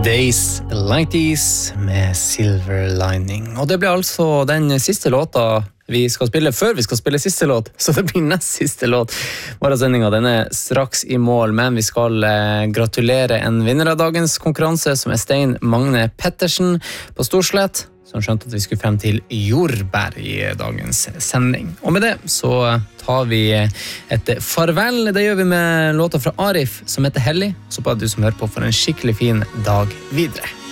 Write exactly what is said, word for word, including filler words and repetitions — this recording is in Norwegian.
Days Like These med Silver Lining. Og det blir altså den siste låta vi skal spille før vi skal spille siste låt, så det blir nest siste låt. Bare sendinga, den er straks i mål, men vi skal eh, gratulere en vinner av dagens konkurranse, som er Stein Magne Pettersen på Storslett, som skjønte at vi skulle frem til jordbær i dagens sending. Og med det så tar vi et farvel. Det gjør vi med låta fra Arif som heter Hellig. Så bare du som hører på for en skikkelig fin dag videre.